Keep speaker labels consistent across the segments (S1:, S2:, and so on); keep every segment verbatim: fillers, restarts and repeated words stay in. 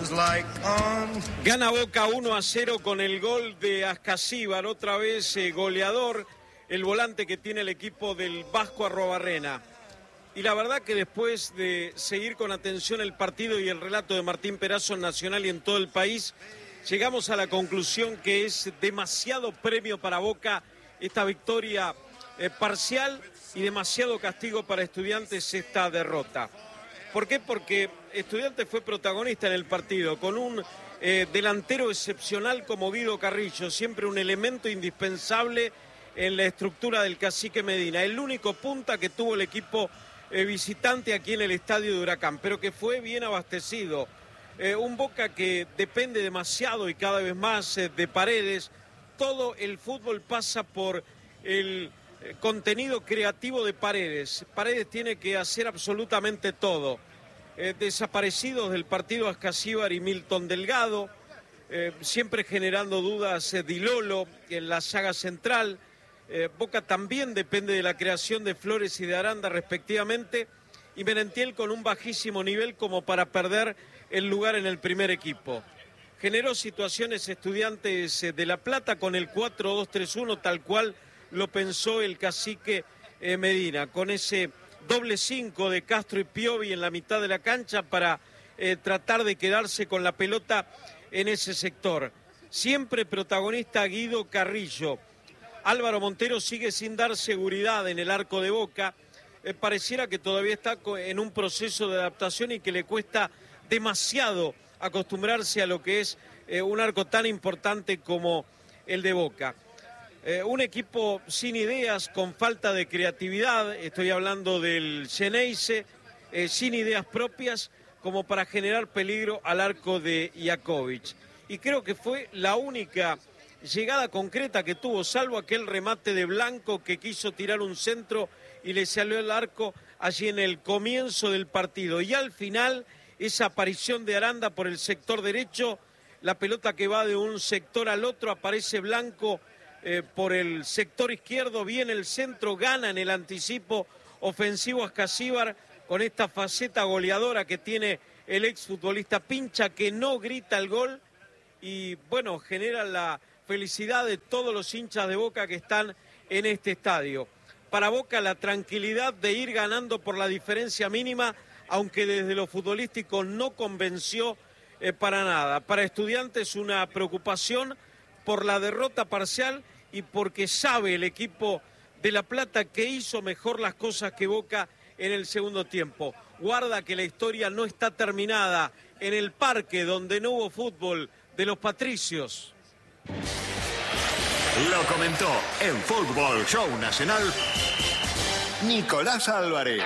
S1: Gana Boca uno a cero con el gol de Ascasíbar, otra vez eh, goleador, el volante que tiene el equipo del Vasco Arrobarrena. Y la verdad que después de seguir con atención el partido y el relato de Martín Perazo en Nacional y en todo el país, llegamos a la conclusión que es demasiado premio para Boca esta victoria eh, parcial y demasiado castigo para Estudiantes esta derrota. ¿Por qué? Porque Estudiantes fue protagonista en el partido, con un eh, delantero excepcional como Guido Carrillo, siempre un elemento indispensable en la estructura del Cacique Medina, el único punta que tuvo el equipo eh, visitante aquí en el estadio de Huracán, pero que fue bien abastecido. Eh, un Boca que depende demasiado y cada vez más eh, de Paredes. Todo el fútbol pasa por el eh, contenido creativo de Paredes. Paredes tiene que hacer absolutamente todo. Eh, desaparecidos del partido Ascasíbar y Milton Delgado, eh, siempre generando dudas eh, Di Lolo en la saga central. Eh, Boca también depende de la creación de Flores y de Aranda respectivamente, y Merentiel con un bajísimo nivel como para perder el lugar en el primer equipo. Generó situaciones Estudiantes de La Plata con el cuatro dos tres uno, tal cual lo pensó el Cacique eh, Medina, con ese doble cinco de Castro y Piovi en la mitad de la cancha para eh, tratar de quedarse con la pelota en ese sector. Siempre protagonista Guido Carrillo. Álvaro Montero sigue sin dar seguridad en el arco de Boca. Eh, pareciera que todavía está en un proceso de adaptación y que le cuesta demasiado acostumbrarse a lo que es eh, un arco tan importante como el de Boca. Eh, un equipo sin ideas, con falta de creatividad, estoy hablando del Xeneize, eh, sin ideas propias como para generar peligro al arco de Iakovic. Y creo que fue la única llegada concreta que tuvo, salvo aquel remate de Blanco que quiso tirar un centro y le salió el arco allí en el comienzo del partido. Y al final, esa aparición de Aranda por el sector derecho, la pelota que va de un sector al otro, aparece Blanco eh, por el sector izquierdo, viene el centro, gana en el anticipo ofensivo Ascasíbar con esta faceta goleadora que tiene el exfutbolista Pincha, que no grita el gol y bueno, genera la felicidad de todos los hinchas de Boca que están en este estadio. Para Boca la tranquilidad de ir ganando por la diferencia mínima, aunque desde lo futbolístico no convenció eh, para nada. Para Estudiantes una preocupación por la derrota parcial y porque sabe el equipo de La Plata que hizo mejor las cosas que Boca en el segundo tiempo. Guarda que la historia no está terminada en el parque donde no hubo fútbol de los Patricios.
S2: Lo comentó en Fútbol Show Nacional Nicolás Álvarez.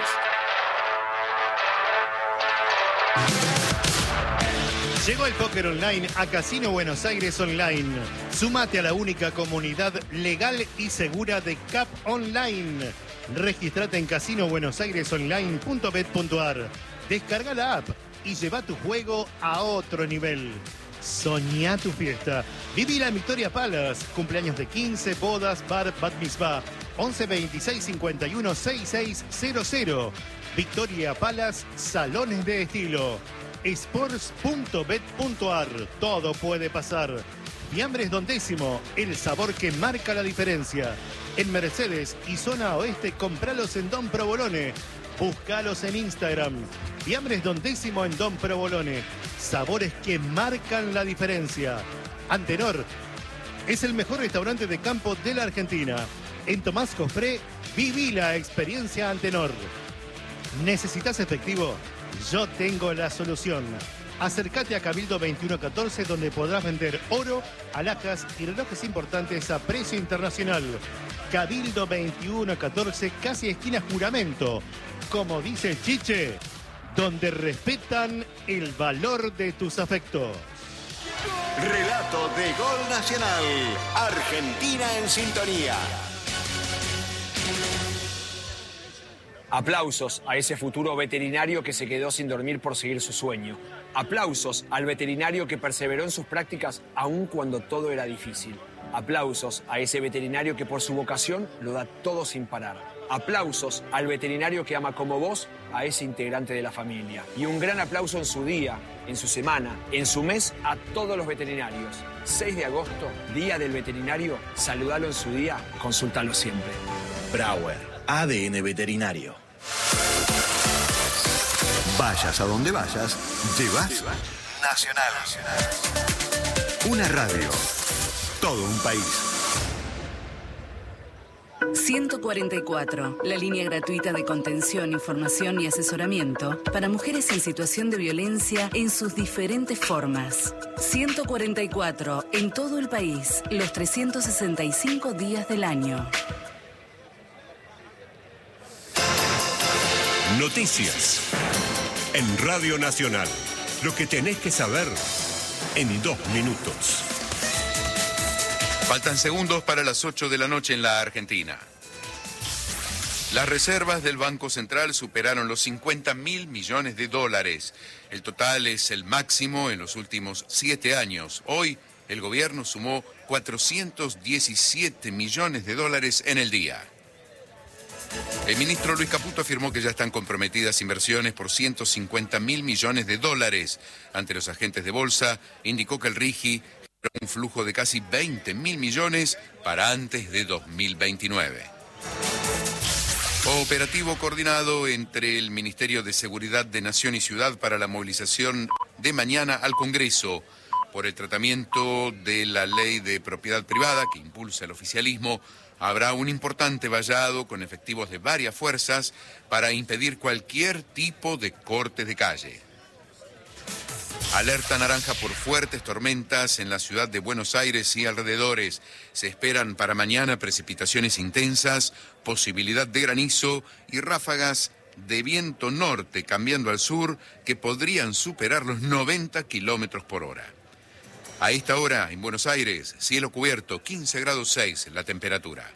S3: Llegó el póker online a Casino Buenos Aires Online. Súmate a la única comunidad legal y segura de C A P Online. Regístrate en casino buenos aires online punto bet punto ar. Descarga la app y lleva tu juego a otro nivel. Soñá tu fiesta. Vivila en Victoria Palace. Cumpleaños de quince, bodas, bar, bat mitzvah. once veintiséis cincuenta y uno sesenta y seis cero cero. Victoria Palace, salones de estilo. sports punto bet punto ar. Todo puede pasar. Fiambres Don Décimo, el sabor que marca la diferencia. En Mercedes y zona oeste, compralos en Don Provolone. Búscalos en Instagram. Fiambres Don Décimo en Don Provolone. Sabores que marcan la diferencia. Antenor es el mejor restaurante de campo de la Argentina. En Tomás Cofré, viví la experiencia Antenor. ¿Necesitas efectivo? Yo tengo la solución. Acércate a Cabildo veintiuno catorce, donde podrás vender oro, alhajas y relojes importantes a precio internacional. Cabildo veintiuno catorce, casi esquina Juramento. Como dice el Chiche, donde respetan el valor de tus afectos.
S2: Relato de Gol Nacional. Argentina en sintonía.
S4: Aplausos a ese futuro veterinario que se quedó sin dormir por seguir su sueño. Aplausos al veterinario que perseveró en sus prácticas aun cuando todo era difícil. Aplausos a ese veterinario que por su vocación lo da todo sin parar. Aplausos al veterinario que ama como vos a ese integrante de la familia. Y un gran aplauso en su día en su semana, en su mes, a todos los veterinarios. seis de agosto, Día del Veterinario. Saludalo en su día, consúltalo siempre.
S2: Brauer, A D N Veterinario. Vayas a donde vayas, llevas Nacional. Una radio, todo un país.
S5: ciento cuarenta y cuatro, la línea gratuita de contención, información y asesoramiento para mujeres en situación de violencia en sus diferentes formas. ciento cuarenta y cuatro, en todo el país, los trescientos sesenta y cinco días del año.
S6: Noticias en Radio Nacional. Lo que tenés que saber en dos minutos.
S7: Faltan segundos para las ocho de la noche en la Argentina. Las reservas del Banco Central superaron los cincuenta mil millones de dólares. El total es el máximo en los últimos siete años. Hoy, el gobierno sumó cuatrocientos diecisiete millones de dólares en el día. El ministro Luis Caputo afirmó que ya están comprometidas inversiones por ciento cincuenta mil millones de dólares. Ante los agentes de bolsa, indicó que el RIGI un flujo de casi veinte mil millones para antes de dos mil veintinueve. Operativo coordinado entre el Ministerio de Seguridad de Nación y Ciudad para la movilización de mañana al Congreso por el tratamiento de la ley de propiedad privada que impulsa el oficialismo. Habrá un importante vallado con efectivos de varias fuerzas para impedir cualquier tipo de corte de calle. Alerta naranja por fuertes tormentas en la ciudad de Buenos Aires y alrededores. Se esperan para mañana precipitaciones intensas, posibilidad de granizo y ráfagas de viento norte cambiando al sur que podrían superar los noventa kilómetros por hora. A esta hora en Buenos Aires, cielo cubierto, quince grados seis la temperatura.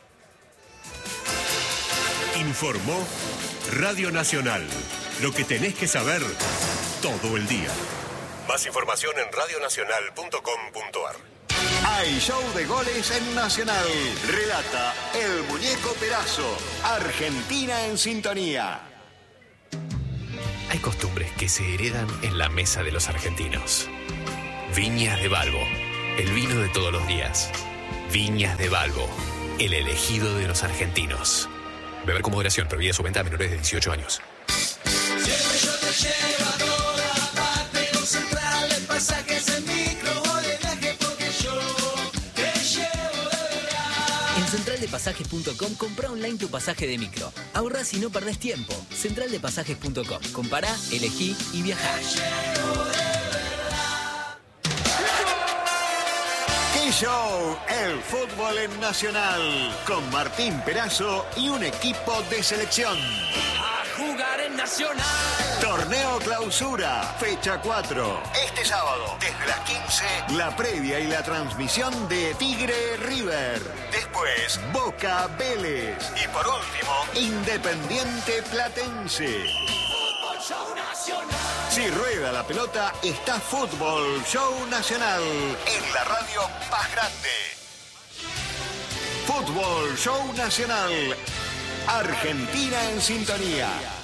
S6: Informó Radio Nacional. Lo que tenés que saber todo el día. Más información en radionacional punto com punto ar.
S2: Hay show de goles en Nacional. Relata el Muñeco Perazo. Argentina en sintonía.
S8: Hay costumbres que se heredan en la mesa de los argentinos. Viñas de Balbo, el vino de todos los días. Viñas de Balbo, el elegido de los argentinos. Beber con moderación, prohibida su venta a menores de dieciocho años.
S9: Siempre yo te llevo a toda parte, con Central de Pasajes en micro o de viaje, porque yo te llevo de verdad.
S10: En central de pasajes punto com compra online tu pasaje de micro. Ahorrás y no perdés tiempo. central de pasajes punto com. Compará, elegí y viajá.
S2: ¡Qué show! El fútbol en Nacional. Con Martín Perazo y un equipo de selección.
S9: A jugar en Nacional.
S2: Torneo Clausura, fecha cuatro. Este sábado, desde las quince, la previa y la transmisión de Tigre River. Después, Boca Vélez. Y por último, Independiente Platense.
S9: Fútbol Show Nacional.
S2: Si rueda la pelota, está Fútbol Show Nacional en la radio más grande. Fútbol Show Nacional. Argentina en sintonía.